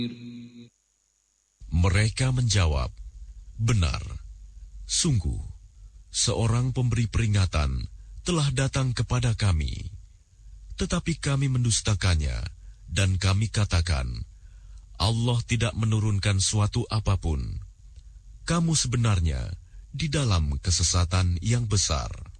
Mereka menjawab, benar, sungguh, seorang pemberi peringatan telah datang kepada kami. Tetapi kami mendustakannya, dan kami katakan, Allah tidak menurunkan suatu apapun. Kamu sebenarnya di dalam kesesatan yang besar.